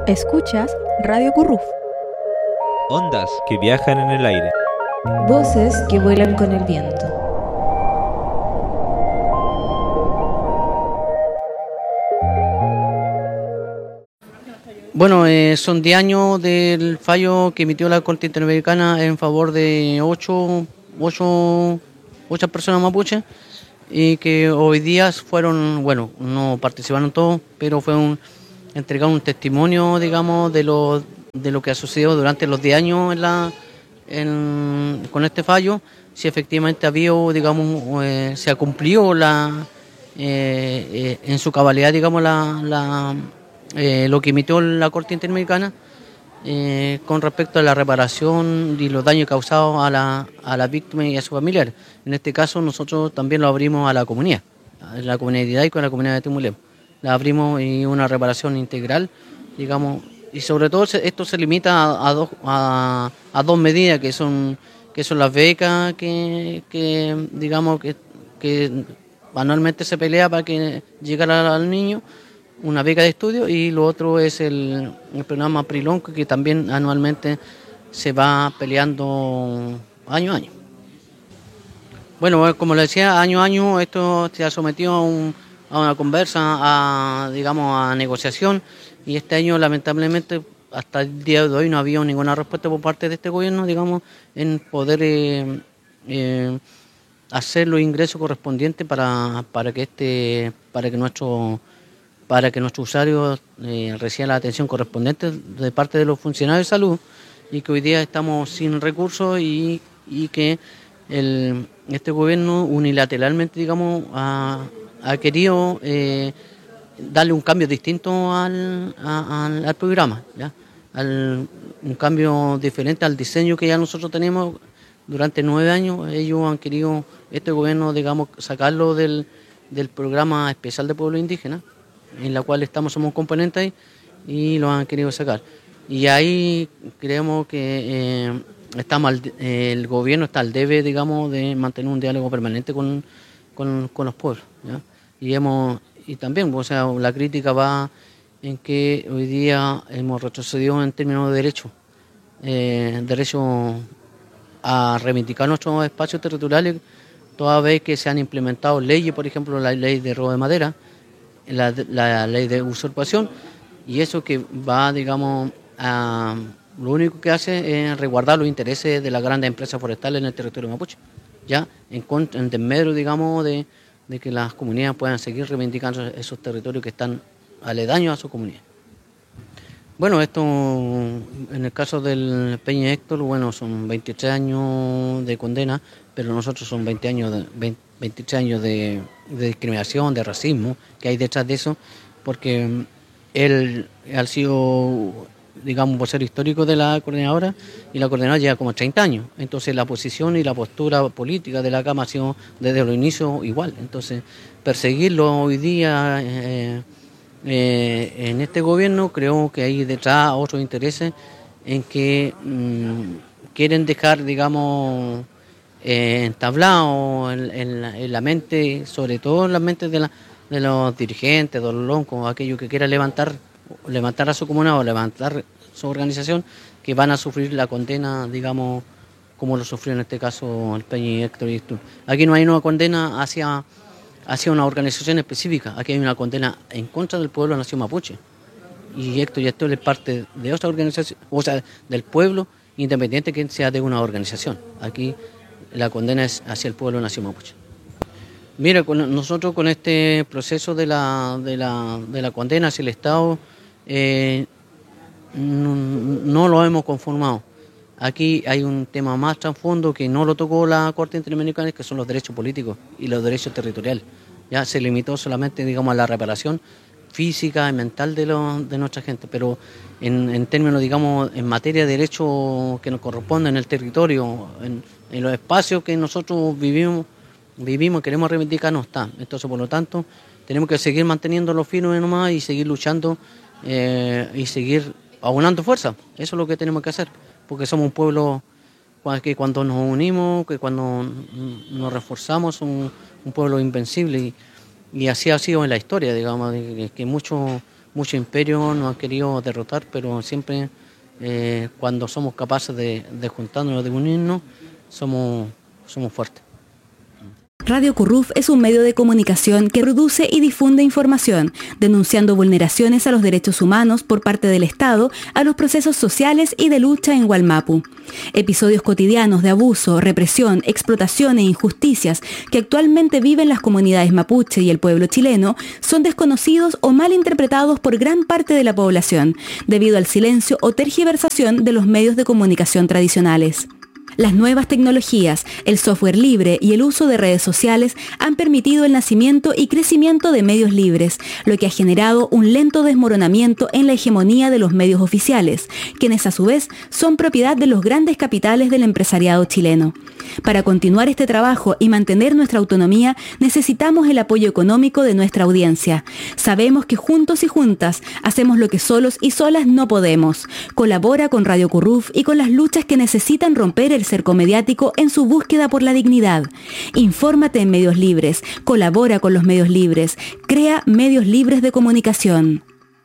Escuchas Radio Curruf. Ondas que viajan en el aire. Voces que vuelan con el viento. Bueno, son 10 años del fallo que emitió la Corte Interamericana en favor de ocho personas mapuches, y que hoy día fueron, bueno, no participaron todos, pero fue entregar un testimonio, digamos, de lo que ha sucedido durante los 10 años con este fallo, si efectivamente se ha cumplido en su cabalidad, digamos, lo que emitió la Corte Interamericana con respecto a la reparación y los daños causados a la víctima y a sus familiares. En este caso nosotros también lo abrimos a la comunidad Hidaico y a la comunidad de Timulem. La abrimos y una reparación integral, digamos, y sobre todo esto se limita a dos medidas que son las becas que anualmente se pelea para que llegara al niño, una beca de estudio, y lo otro es el programa Prilón, que también anualmente se va peleando año a año. Bueno, como le decía, año a año esto se ha sometido a una conversa, a negociación, y este año lamentablemente hasta el día de hoy no ha habido ninguna respuesta por parte de este gobierno, digamos, en poder hacer los ingresos correspondientes para que nuestros usuarios reciban la atención correspondiente de parte de los funcionarios de salud, y que hoy día estamos sin recursos y que este gobierno unilateralmente, digamos, ha querido darle un cambio distinto al programa, ¿ya? Un cambio diferente al diseño que ya nosotros tenemos durante 9 años. Ellos han querido, este gobierno, digamos, sacarlo del programa especial de pueblos indígenas, en la cual somos componentes ahí, y lo han querido sacar. Y ahí creemos que el gobierno está al debe, digamos, de mantener un diálogo permanente con los pueblos, ¿ya? Y también, o sea, la crítica va en que hoy día hemos retrocedido en términos de derecho a reivindicar nuestros espacios territoriales, toda vez que se han implementado leyes, por ejemplo, la ley de robo de madera, la ley de usurpación, y eso que va, digamos, lo único que hace es resguardar los intereses de las grandes empresas forestales en el territorio mapuche, ya en desmedro, digamos, de que las comunidades puedan seguir reivindicando esos territorios que están aledaños a su comunidad. Bueno, esto en el caso del Peña Héctor, bueno, son 23 años de condena, pero nosotros son 23 años de discriminación, de racismo que hay detrás de eso, porque él ha sido, digamos, vocero histórico de la coordinadora, y la coordinadora lleva como 30 años. Entonces la posición y la postura política de la Cámara ha sido desde los inicios igual. Entonces perseguirlo hoy día en este gobierno, creo que hay detrás otros intereses en que quieren dejar, digamos, entablado en la mente, sobre todo en las mentes de los dirigentes, de los loncos, aquellos que quieran levantar a su comunidad o levantar su organización, que van a sufrir la condena, digamos, como lo sufrió en este caso el Peña y Héctor. Aquí no hay una condena hacia una organización específica, aquí hay una condena en contra del pueblo nación mapuche, y Héctor es parte de otra organización, o sea, del pueblo, independiente que sea de una organización. Aquí la condena es hacia el pueblo nación mapuche. Mira, nosotros con este proceso de la condena hacia el Estado, no lo hemos conformado. Aquí hay un tema más trasfondo que no lo tocó la Corte Interamericana, que son los derechos políticos y los derechos territoriales. Ya se limitó solamente, digamos, a la reparación física y mental de nuestra gente, pero en términos, digamos, en materia de derechos que nos corresponden en el territorio, en los espacios que nosotros vivimos, queremos reivindicar, no está. Entonces, por lo tanto, tenemos que seguir manteniéndolo firme nomás y seguir luchando y seguir aunando fuerza. Eso es lo que tenemos que hacer, porque somos un pueblo que cuando nos unimos, que cuando nos reforzamos, un pueblo invencible, y así ha sido en la historia, digamos, que muchos muchos imperios nos han querido derrotar, pero siempre cuando somos capaces de juntarnos, de unirnos, somos fuertes. Radio Curruf es un medio de comunicación que produce y difunde información, denunciando vulneraciones a los derechos humanos por parte del Estado a los procesos sociales y de lucha en Wallmapu. Episodios cotidianos de abuso, represión, explotación e injusticias que actualmente viven las comunidades mapuche y el pueblo chileno son desconocidos o mal interpretados por gran parte de la población, debido al silencio o tergiversación de los medios de comunicación tradicionales. Las nuevas tecnologías, el software libre y el uso de redes sociales han permitido el nacimiento y crecimiento de medios libres, lo que ha generado un lento desmoronamiento en la hegemonía de los medios oficiales, quienes a su vez son propiedad de los grandes capitales del empresariado chileno. Para continuar este trabajo y mantener nuestra autonomía, necesitamos el apoyo económico de nuestra audiencia. Sabemos que juntos y juntas hacemos lo que solos y solas no podemos. Colabora con Radio Curruf y con las luchas que necesitan romper el cerco mediático en su búsqueda por la dignidad. Infórmate en medios libres, colabora con los medios libres, crea medios libres de comunicación.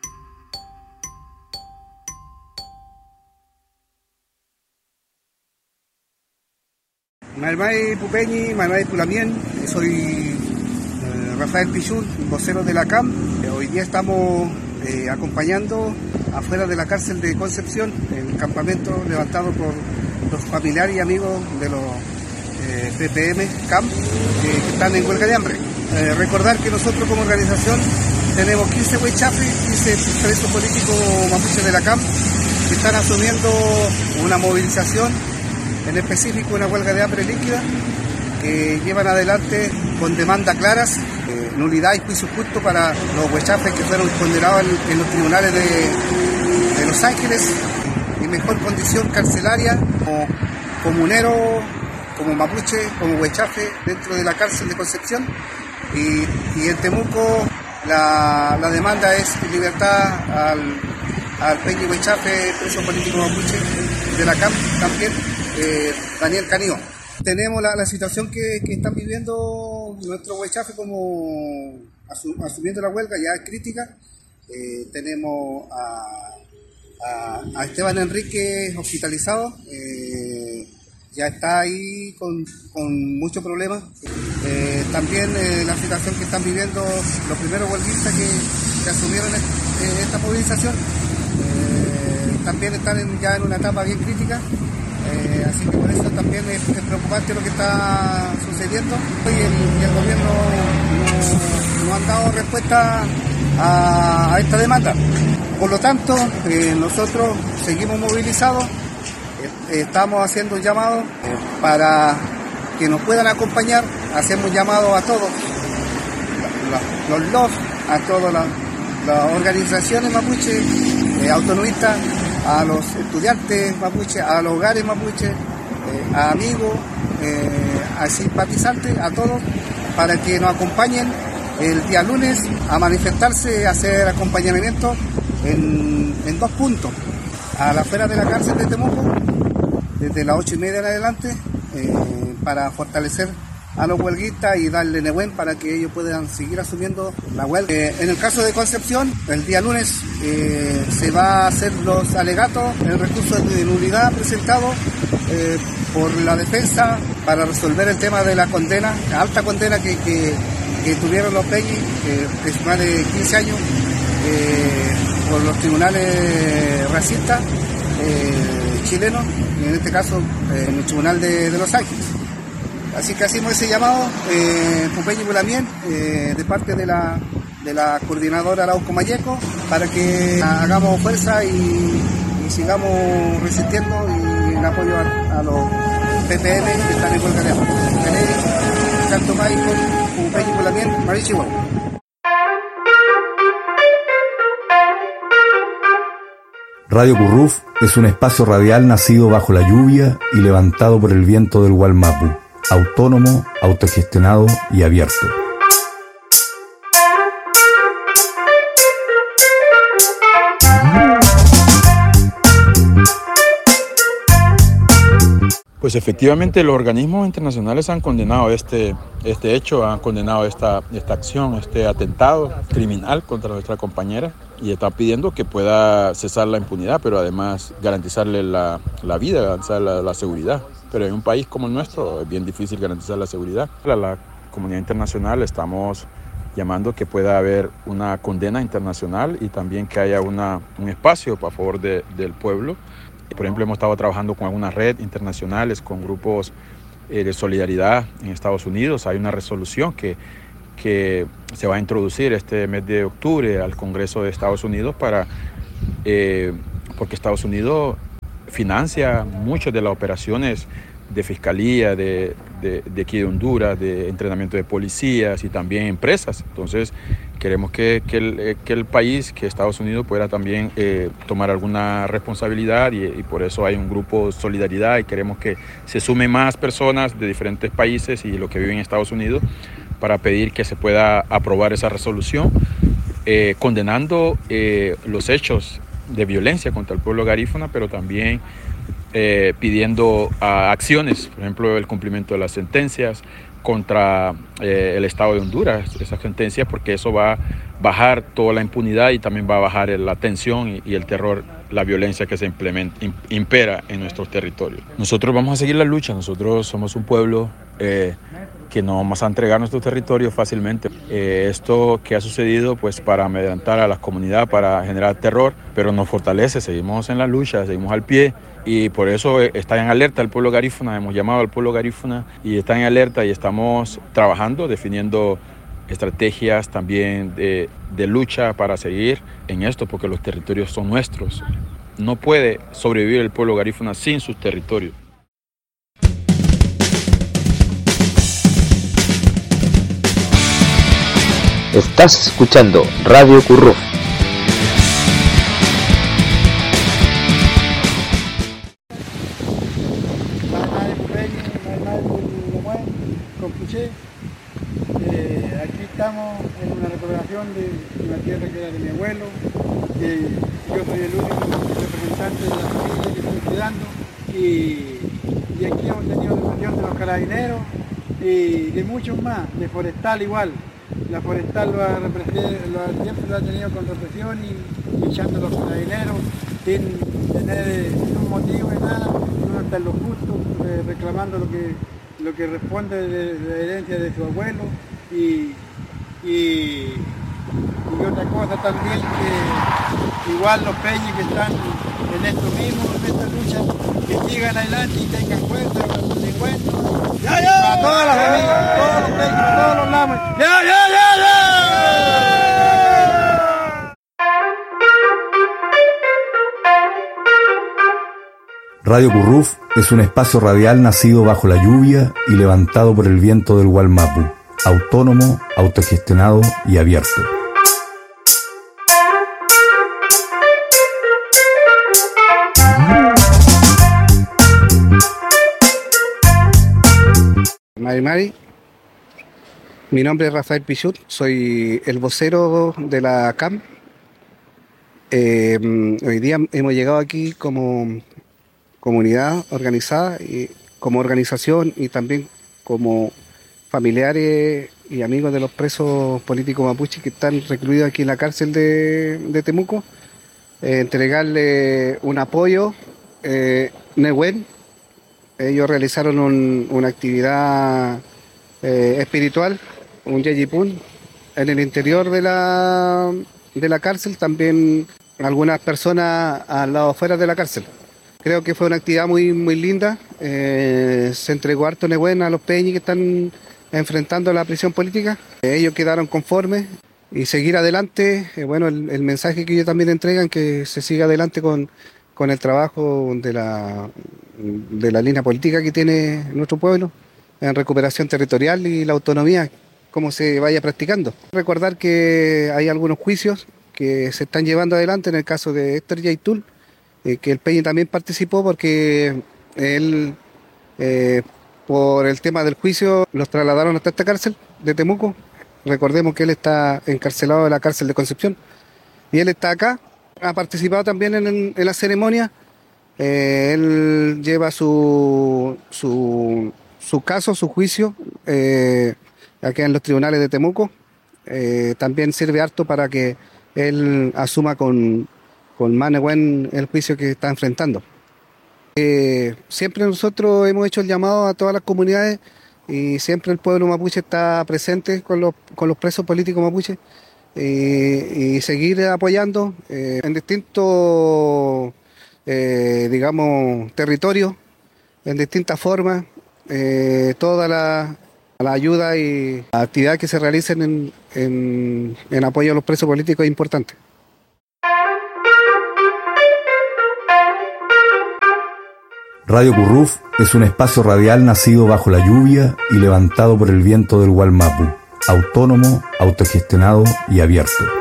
Maimai Pupeñi, Maimai Pulamien, soy Rafael Pichul, vocero de la CAM. Hoy día estamos acompañando afuera de la cárcel de Concepción, el campamento levantado por los familiares y amigos de los PPM CAM que están en huelga de hambre. Recordar que nosotros como organización tenemos 15 huichafes, 15 presos políticos mapuches de la CAM que están asumiendo una movilización, en específico una huelga de hambre líquida, que llevan adelante con demandas claras, nulidad y juicio justo para los huichafes que fueron condenados en los tribunales de Los Ángeles, y mejor condición carcelaria como comunero, como mapuche, como huichafe dentro de la cárcel de Concepción. Y en Temuco la demanda es libertad al Peñi Huichafe, preso político mapuche de la CAM también, Daniel Canio. Tenemos la situación que están viviendo nuestro huichafe como asumiendo la huelga, ya es crítica. Tenemos a Esteban Enrique hospitalizado, ya está ahí con muchos problemas. También la situación que están viviendo los primeros huelguistas que asumieron esta movilización, también están ya en una etapa bien crítica. Así que por eso también es preocupante lo que está sucediendo, y el gobierno no han dado respuesta a esta demanda. Por lo tanto, nosotros seguimos movilizados, estamos haciendo un llamado para que nos puedan acompañar. Hacemos llamado a todos a todas las organizaciones mapuche, autonomistas, a los estudiantes mapuche, a los hogares mapuche, a amigos, a simpatizantes, a todos, para que nos acompañen el día lunes a manifestarse, a hacer acompañamiento en 2 puntos. A la afuera de la cárcel de Temuco, desde las 8:30 en adelante, para fortalecer a los huelguistas y darle Nehuen para que ellos puedan seguir asumiendo la huelga. En el caso de Concepción, el día lunes se va a hacer los alegatos, el recurso de nulidad presentado por la defensa para resolver el tema de la condena, la alta condena que tuvieron los Peñi, de más de 15 años, por los tribunales racistas chilenos, en este caso en el tribunal de Los Ángeles. Así que hacemos ese llamado, Pupeñi Pulamien, de parte de la coordinadora Arauco Mayeco, para que hagamos fuerza y sigamos resistiendo, y en apoyo a los PPM que están en huelga de hambre. Canto Maicon, Pupeñi Pulamien, Marichihuahua. Radio Curruf es un espacio radial nacido bajo la lluvia y levantado por el viento del Wallmapu, autónomo, autogestionado y abierto. Pues efectivamente los organismos internacionales han condenado este hecho, han condenado esta acción, este atentado criminal contra nuestra compañera y están pidiendo que pueda cesar la impunidad, pero además garantizarle la vida, garantizar la seguridad. Pero en un país como el nuestro es bien difícil garantizar la seguridad. A la comunidad internacional estamos llamando que pueda haber una condena internacional y también que haya un espacio a favor del pueblo. Por ejemplo, hemos estado trabajando con algunas redes internacionales, con grupos de solidaridad en Estados Unidos. Hay una resolución que se va a introducir este mes de octubre al Congreso de Estados Unidos porque Estados Unidos financia muchas de las operaciones de fiscalía, de aquí de Honduras, de entrenamiento de policías y también empresas. Entonces, queremos que el país, que Estados Unidos pueda también tomar alguna responsabilidad y por eso hay un grupo de solidaridad y queremos que se sumen más personas de diferentes países y los que viven en Estados Unidos para pedir que se pueda aprobar esa resolución condenando los hechos de violencia contra el pueblo garífuna, pero también pidiendo acciones, por ejemplo, el cumplimiento de las sentencias contra el Estado de Honduras, esas sentencias, porque eso va a bajar toda la impunidad y también va a bajar la tensión y el terror, la violencia que se impera en nuestros territorios. Nosotros vamos a seguir la lucha, nosotros somos un pueblo que no vamos a entregar nuestro territorio fácilmente. Esto que ha sucedido pues para amedrentar a la comunidad, para generar terror, pero nos fortalece, seguimos en la lucha, seguimos al pie y por eso está en alerta el pueblo garífuna, hemos llamado al pueblo garífuna y está en alerta y estamos trabajando, definiendo estrategias también de lucha para seguir en esto, porque los territorios son nuestros. No puede sobrevivir el pueblo garífuna sin sus territorios. Estás escuchando Radio Curruf. Aquí estamos en una recuperación de una tierra que era de mi abuelo, que yo soy el único representante de la familia que estoy cuidando y aquí hemos tenido reunión de los carabineros y de muchos más, de forestal igual. La forestal siempre lo ha tenido con represión y echando a los carabineros sin tener ningún motivo ni nada, uno está en lo justo, reclamando lo que responde de la herencia de su abuelo y otra cosa también, que igual los peñas que están en esto mismo, en esta lucha, que sigan adelante y tengan fuerza, de cuento, para todas las familias, todos los peñas, todos los lames. Radio Curruf es un espacio radial nacido bajo la lluvia y levantado por el viento del Gualmapu, autónomo, autogestionado y abierto. Mari, mi nombre es Rafael Pichut, soy el vocero de la CAM. Hoy día hemos llegado aquí como comunidad organizada, y como organización y también como familiares y amigos de los presos políticos mapuches que están recluidos aquí en la cárcel de Temuco, entregarle un apoyo. Nehuen, ellos realizaron una actividad espiritual, un yeyipún, en el interior de la cárcel, también algunas personas al lado afuera de la cárcel. Creo que fue una actividad muy, muy linda. Se entregó harto Nehuen a los peñis que están enfrentando la prisión política. Ellos quedaron conformes y seguir adelante. Bueno, el mensaje que ellos también entregan, que se siga adelante con el trabajo de la línea política que tiene nuestro pueblo en recuperación territorial y la autonomía, cómo se vaya practicando. Recordar que hay algunos juicios que se están llevando adelante en el caso de Héctor Yaitul, que el Peñi también participó porque él, por el tema del juicio, los trasladaron hasta esta cárcel de Temuco. Recordemos que él está encarcelado en la cárcel de Concepción y él está acá, ha participado también en la ceremonia Él lleva su caso, su juicio, acá en los tribunales de Temuco. También sirve harto para que él asuma con más buen el juicio que está enfrentando. Siempre nosotros hemos hecho el llamado a todas las comunidades y siempre el pueblo mapuche está presente con los presos políticos mapuches y seguir apoyando en distintos territorios, en distintas formas, toda la ayuda y la actividad que se realicen en apoyo a los presos políticos es importante. Radio Curruf es un espacio radial nacido bajo la lluvia y levantado por el viento del Gualmapu, autónomo, autogestionado y abierto.